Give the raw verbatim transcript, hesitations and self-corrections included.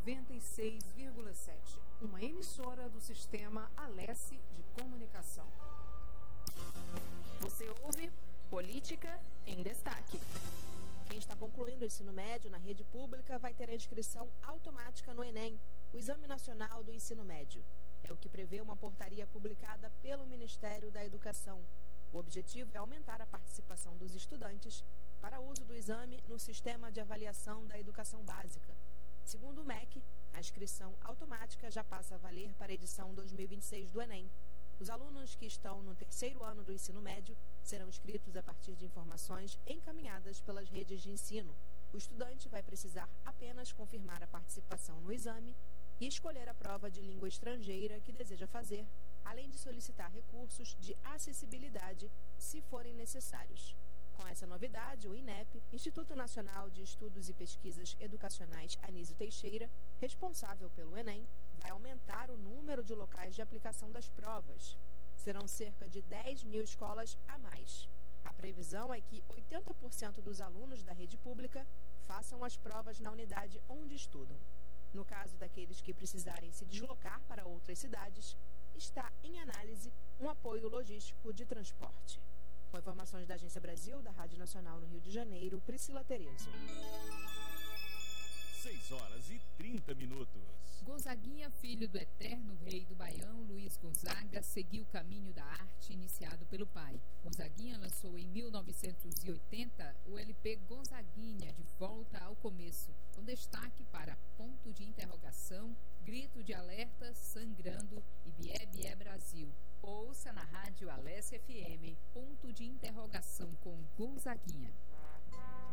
noventa e seis vírgula sete, uma emissora do Sistema Alesse de Comunicação. Você ouve Política em Destaque. Quem está concluindo o ensino médio na rede pública vai ter a inscrição automática no Enem, o Exame Nacional do Ensino Médio. É o que prevê uma portaria publicada pelo Ministério da Educação. O objetivo é aumentar a participação dos estudantes para uso do exame no Sistema de Avaliação da Educação Básica. Segundo o M E C, a inscrição automática já passa a valer para a edição dois mil e vinte e seis do Enem. Os alunos que estão no terceiro ano do ensino médio serão inscritos a partir de informações encaminhadas pelas redes de ensino. O estudante vai precisar apenas confirmar a participação no exame e escolher a prova de língua estrangeira que deseja fazer, além de solicitar recursos de acessibilidade, se forem necessários. Com essa novidade, o INEP, Instituto Nacional de Estudos e Pesquisas Educacionais Anísio Teixeira, responsável pelo Enem, vai aumentar o número de locais de aplicação das provas. Serão cerca de dez mil escolas a mais. A previsão é que oitenta por cento dos alunos da rede pública façam as provas na unidade onde estudam. No caso daqueles que precisarem se deslocar para outras cidades, está em análise um apoio logístico de transporte. Com informações da Agência Brasil, da Rádio Nacional no Rio de Janeiro, Priscila Terezo. seis horas e trinta minutos. Gonzaguinha, filho do eterno rei do Baião, Luiz Gonzaga, seguiu o caminho da arte iniciado pelo pai. Gonzaguinha lançou em mil novecentos e oitenta o L P Gonzaguinha, de volta ao começo, com destaque para Ponto de Interrogação, Grito de Alerta, Sangrando e Bié Bié Brasil. Ouça na Rádio Alesse F M, Ponto de Interrogação com Gonzaguinha.